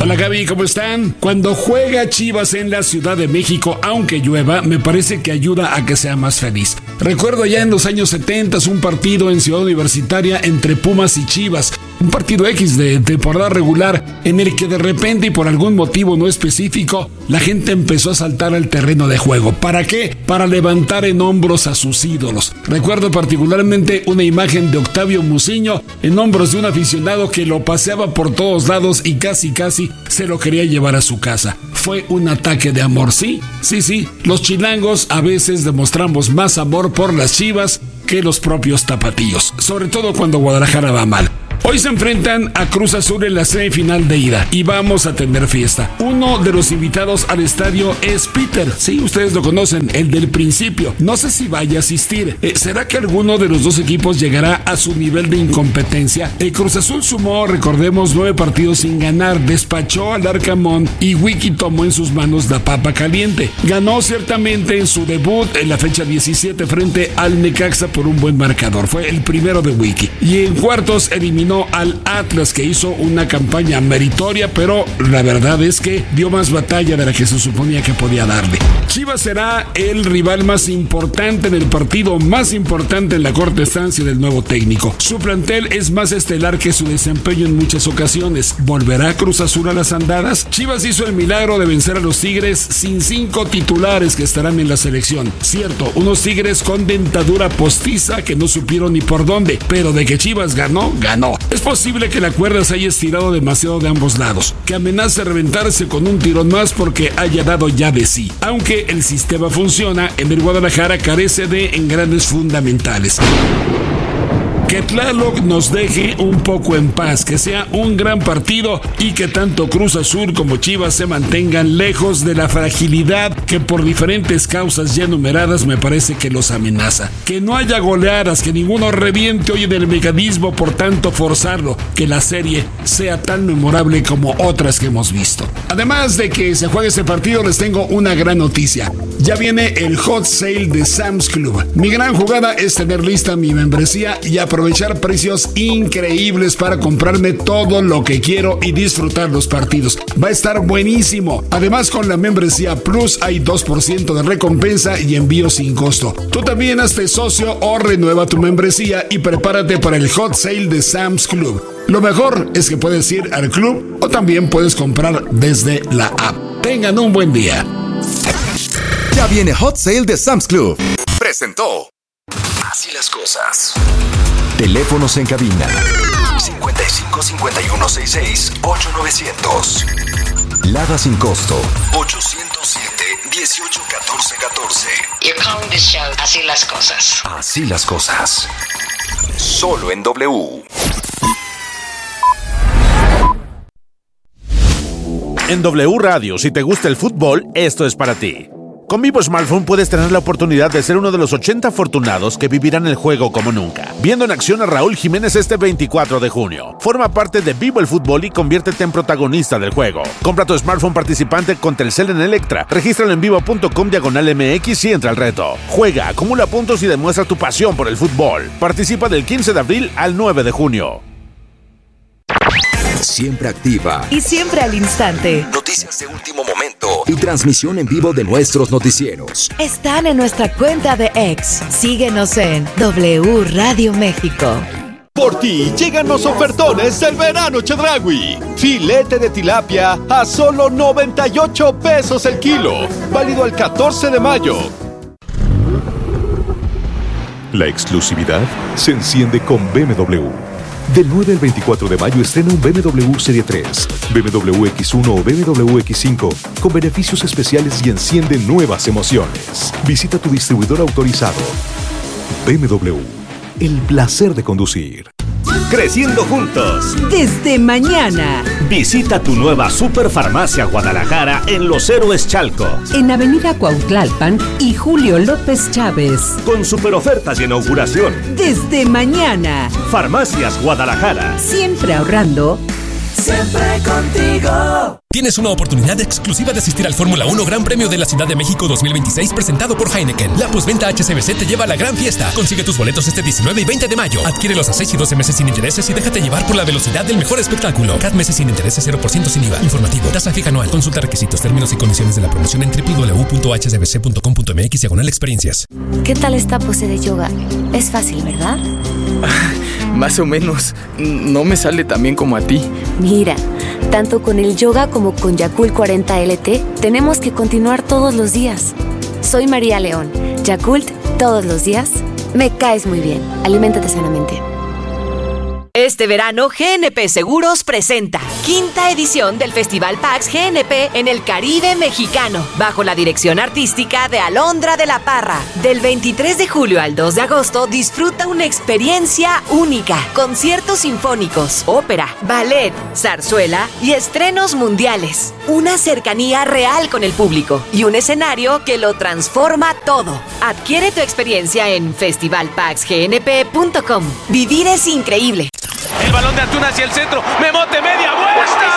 Hola Gaby, ¿cómo están? Cuando juega Chivas en la Ciudad de México, aunque llueva, me parece que ayuda a que sea más feliz. Recuerdo ya en los años 70 un partido en Ciudad Universitaria entre Pumas y Chivas. Un partido X de temporada regular en el que de repente y por algún motivo no específico, la gente empezó a saltar al terreno de juego. ¿Para qué? Para levantar en hombros a sus ídolos. Recuerdo particularmente una imagen de Octavio Muciño en hombros de un aficionado que lo paseaba por todos lados y casi se lo quería llevar a su casa. Fue un ataque de amor, ¿sí? Sí, los chilangos a veces demostramos más amor por las Chivas que los propios tapatíos, sobre todo cuando Guadalajara va mal. Hoy se enfrentan a Cruz Azul en la semifinal de ida y vamos a tener fiesta. Uno de los invitados al estadio es Peter. Sí, ustedes lo conocen, el del principio. No sé si vaya a asistir. ¿Será que alguno de los dos equipos llegará a su nivel de incompetencia? El Cruz Azul sumó, recordemos, 9 partidos sin ganar. Despachó al Arcamón y Wiki tomó en sus manos la papa caliente. Ganó ciertamente en su debut en la fecha 17 frente al Necaxa por un buen marcador. Fue el primero de Wiki. Y en cuartos eliminó al Atlas, que hizo una campaña meritoria, pero la verdad es que dio más batalla de la que se suponía que podía darle. Chivas será el rival más importante en el partido más importante en la corta estancia del nuevo técnico. Su plantel es más estelar que su desempeño en muchas ocasiones. ¿Volverá Cruz Azul a las andadas? Chivas hizo el milagro de vencer a los Tigres sin 5 titulares que estarán en la selección. Cierto, unos Tigres con dentadura postiza que no supieron ni por dónde, pero de que Chivas ganó. Es posible que la cuerda se haya estirado demasiado de ambos lados, que amenace reventarse con un tirón más porque haya dado ya de sí. Aunque el sistema funciona, en el Guadalajara carece de engranes fundamentales. Que Tlaloc nos deje un poco en paz, que sea un gran partido y que tanto Cruz Azul como Chivas se mantengan lejos de la fragilidad que por diferentes causas ya enumeradas me parece que los amenaza. Que no haya goleadas, que ninguno reviente hoy en el mecanismo por tanto forzarlo, que la serie sea tan memorable como otras que hemos visto. Además de que se juegue este partido, les tengo una gran noticia. Ya viene el Hot Sale de Sam's Club. Mi gran jugada es tener lista mi membresía y aprovechar precios increíbles para comprarme todo lo que quiero y disfrutar los partidos. Va a estar buenísimo. Además, con la membresía Plus hay 2% de recompensa y envío sin costo. Tú también hazte socio o renueva tu membresía y prepárate para el Hot Sale de Sam's Club. Lo mejor es que puedes ir al club o también puedes comprar desde la app. Tengan un buen día. Ya viene Hot Sale de Sam's Club. Presentó Así las cosas. Teléfonos en cabina 55 51 66 8900. Lada sin costo 807 18 14 14. You're calling this show Así las cosas. Así las cosas. Solo en W. En W Radio, si te gusta el fútbol, esto es para ti. Con Vivo Smartphone puedes tener la oportunidad de ser uno de los 80 afortunados que vivirán el juego como nunca, viendo en acción a Raúl Jiménez este 24 de junio. Forma parte de Vivo el Fútbol y conviértete en protagonista del juego. Compra tu smartphone participante con Telcel en Electra. Regístralo en vivo.com/MX y entra al reto. Juega, acumula puntos y demuestra tu pasión por el fútbol. Participa del 15 de abril al 9 de junio. Siempre activa y siempre al instante. Noticias de último momento y transmisión en vivo de nuestros noticieros. Están en nuestra cuenta de X. Síguenos en W Radio México. Por ti llegan los ofertones del verano Chedraui. Filete de tilapia a solo 98 pesos el kilo. Válido al 14 de mayo. La exclusividad se enciende con BMW. Del 9 al 24 de mayo estrena un BMW Serie 3, BMW X1 o BMW X5 con beneficios especiales y enciende nuevas emociones. Visita tu distribuidor autorizado. BMW, el placer de conducir. Creciendo juntos. Desde mañana. Visita tu nueva Superfarmacia Guadalajara en Los Héroes Chalco. En Avenida Cuautlalpan y Julio López Chávez. Con super ofertas de inauguración. Desde mañana. Farmacias Guadalajara. Siempre ahorrando. Siempre contigo. Tienes una oportunidad exclusiva de asistir al Fórmula 1 Gran Premio de la Ciudad de México 2026 presentado por Heineken. La postventa HSBC te lleva a la gran fiesta. Consigue tus boletos este 19 y 20 de mayo. Adquiérelos a 6 y 12 meses sin intereses y déjate llevar por la velocidad del mejor espectáculo. CAT meses sin intereses, 0% sin IVA. Informativo. Tasa fija anual. Consulta requisitos, términos y condiciones de la promoción en www.hsbc.com.mx/experiencias. ¿Qué tal esta pose de yoga? Es fácil, ¿verdad? Más o menos. No me sale tan bien como a ti. Mira, tanto con el yoga como con Yakult 40 LT, tenemos que continuar todos los días. Soy María León. Yakult, todos los días. Me caes muy bien. Aliméntate sanamente. Este verano, GNP Seguros presenta 5ª edición del Festival PAX GNP en el Caribe mexicano, bajo la dirección artística de Alondra de la Parra. Del 23 de julio al 2 de agosto, disfruta una experiencia única. Conciertos sinfónicos, ópera, ballet, zarzuela y estrenos mundiales. Una cercanía real con el público y un escenario que lo transforma todo. Adquiere tu experiencia en festivalpaxgnp.com. Vivir es increíble. El balón de Antuna hacia el centro. Memote, media vuelta.